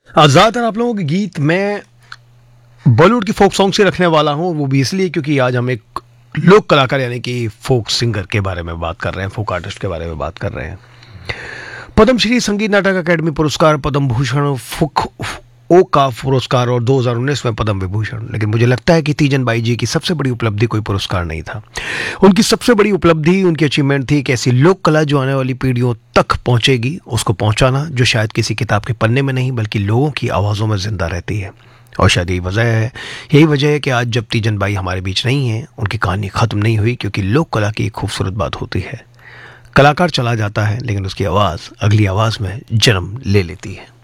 ज़्यादातर आप लोगों के गीत मैं बॉलीवुड की फोक सॉन्ग से रखने वाला हूँ, वो भी इसलिए क्योंकि आज हम एक लोक कलाकार यानी कि फोक सिंगर के बारे में बात कर रहे हैं, फोक आर्टिस्ट के बारे में बात कर रहे हैं। पद्मश्री संगीत नाटक अकादमी पुरस्कार, पद्म भूषण, फुक ओ का पुरस्कार और 2019 में पद्म विभूषण। लेकिन मुझे लगता है कि तीजन बाई जी की सबसे बड़ी उपलब्धि कोई पुरस्कार नहीं था। उनकी सबसे बड़ी उपलब्धि, उनकी अचीवमेंट थी कि ऐसी लोक कला जो आने वाली पीढ़ियों तक पहुंचेगी, उसको पहुंचाना, जो शायद किसी किताब के पन्ने में नहीं बल्कि लोगों की आवाज़ों में जिंदा रहती है। और शायद यही वजह है कि आज जब तीजन बाई हमारे बीच नहीं है, उनकी कहानी खत्म नहीं हुई, क्योंकि लोक कला की एक खूबसूरत बात होती है, कलाकार चला जाता है लेकिन उसकी आवाज़ अगली आवाज़ में जन्म ले लेती है।